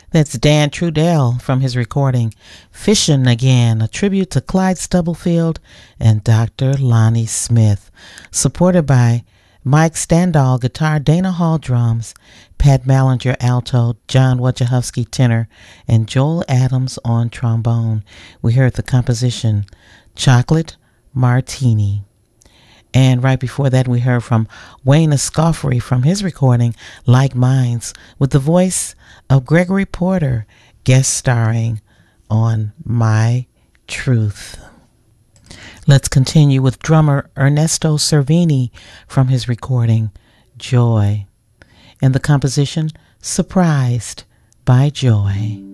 That's Dan Trudell from his recording Fishin' Again, a tribute to Clyde Stubblefield and Dr. Lonnie Smith, supported by Mike Standall, guitar, Dana Hall, drums, Pat Mallinger, alto, John Wojciechowski, tenor, and Joel Adams on trombone. We heard the composition Chocolate Martini. And right before that, we heard from Wayne Escoffery from his recording Like Minds, with the voice of Gregory Porter, guest starring on My Truth. Let's continue with drummer Ernesto Cervini from his recording Joy, and the composition Surprised by Joy.